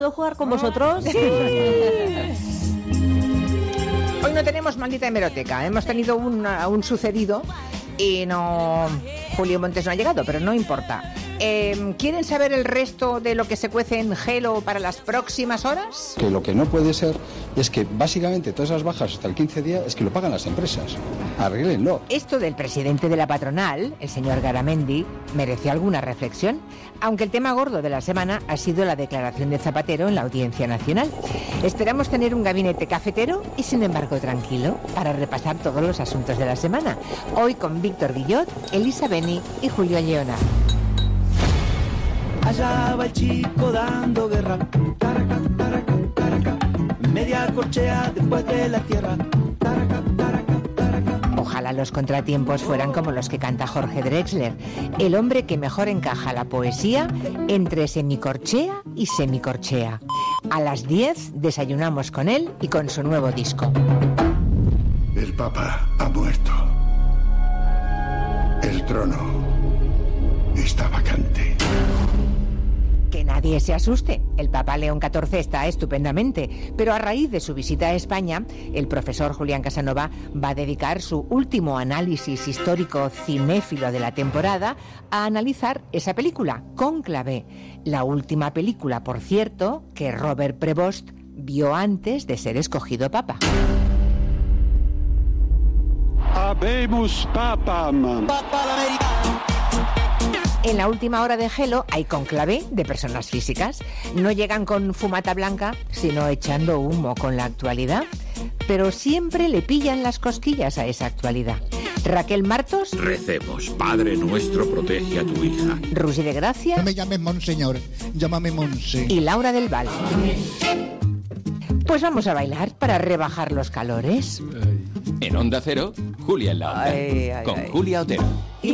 ¿Puedo jugar con vosotros? Sí. Hoy no tenemos maldita hemeroteca. Hemos tenido un sucedido y no... Julio Montes no ha llegado, pero no importa. ¿Quieren saber el resto de lo que se cuece en Gelo para las próximas horas? Que lo que no puede ser es que básicamente todas esas bajas hasta el 15 días es que lo pagan las empresas. Arréglenlo. Esto del presidente de la patronal, el señor Garamendi, mereció alguna reflexión, aunque el tema gordo de la semana ha sido la declaración de Zapatero en la Audiencia Nacional. Esperamos tener un gabinete cafetero y sin embargo tranquilo para repasar todos los asuntos de la semana. Hoy con Víctor Guillot, Elisa Beni y Julio Lleona. Allá va el chico dando guerra, taraca, taraca, taraca, media corchea después de la tierra, taraca, taraca, taraca. Ojalá los contratiempos fueran como los que canta Jorge Drexler, el hombre que mejor encaja la poesía entre semicorchea y semicorchea. A las 10 desayunamos con él y con su nuevo disco. El Papa ha muerto. El trono está vacante. Que nadie se asuste, el Papa León XIV está estupendamente, pero a raíz de su visita a España, el profesor Julián Casanova va a dedicar su último análisis histórico cinéfilo de la temporada a analizar esa película, Cónclave, la última película, por cierto, que Robert Prevost vio antes de ser escogido Papa. Habemus papam. Papa l'americano. En la última hora de Gelo hay conclave de personas físicas. No llegan con fumata blanca, sino echando humo con la actualidad. Pero siempre le pillan las cosquillas a esa actualidad. Raquel Martos. Recemos, Padre nuestro, protege a tu hija. Rusi de Gracia. No me llames Monseñor, llámame Monse. Y Laura del Val. Pues vamos a bailar para rebajar los calores. En Onda Cero, Julia en la Onda. Con Julia Otero.